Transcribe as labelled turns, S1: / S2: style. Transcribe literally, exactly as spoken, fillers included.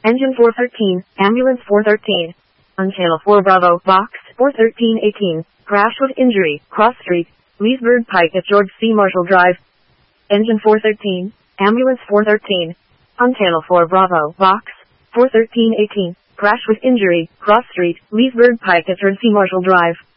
S1: Engine four thirteen, ambulance four thirteen. On channel four Bravo, box four thirteen eighteen, crash with injury, cross street, Leesburg Pike at George C. Marshall Drive. Engine four thirteen, ambulance four thirteen. On channel four Bravo, box four thirteen eighteen, crash with injury, cross street, Leesburg Pike at George C. Marshall Drive.